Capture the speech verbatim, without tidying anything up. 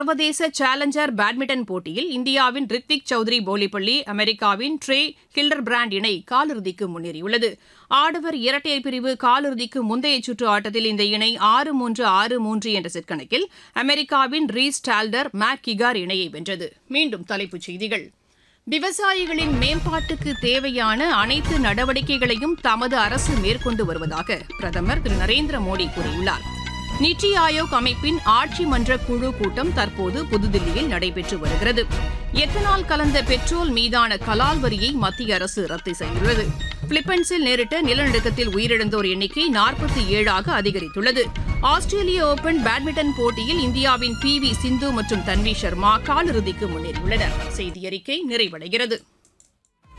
சர்வதேச challenger badminton போட்டியில் இந்தியாவின் ரித்விக் சௌத்ரி போலிப்பள்ளி அமெரிக்காவின் ட்ரே கில்டர்பிராண்ட் இணை காலிறுதிக்கு முன்னேறியுள்ளது. ஆடவர் இரட்டையர் பிரிவு காலிறுதிக்கு முந்தைய சுற்று ஆட்டத்தில் இந்த இணை ஆறு மூன்று ஆறு மூன்று என்ற செட் கணக்கில் அமெரிக்காவின் ரீஸ் டால்டர் மேக் கிகார் இணையை வென்றது. மீண்டும் தலைப்புச் செய்திகள். விவசாயிகளின் மேம்பாட்டுக்கு தேவையான அனைத்து நடவடிக்கைகளையும் தமது அரசு மேற்கொண்டு வருவதாக பிரதமர் திரு நரேந்திர மோடி கூறியுள்ளார். நித்தி ஆயோக் அமைப்பின் ஆட்சி மன்ற குழு கூட்டம் தற்போது புதுதில்லியில் நடைபெற்று வருகிறது. எத்தனால் கலந்த பெட்ரோல் மீதான கலால் வரியை மத்திய அரசு ரத்து செய்துள்ளது. பிலிப்பைன்ஸில் நேரிட்ட நிலநடுக்கத்தில் உயிரிழந்தோர் எண்ணிக்கை நாற்பத்தி ஏழாக அதிகரித்துள்ளது. ஆஸ்திரேலிய ஓபன் பேட்மிண்டன் போட்டியில் இந்தியாவின் பி வி சிந்து மற்றும் தன்வி சர்மா காலிறுதிக்கு முன்னேறியுள்ளனர். செய்தியறிக்கை நிறைவடைகிறது.